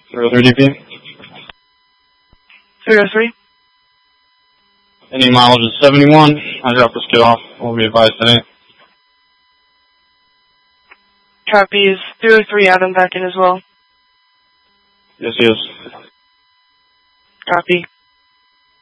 303 DP. 303. Any mileage is 71. I dropped this kid off. We'll be advised today. Copy. Is 303 Adam back in as well? Yes, he is. Copy.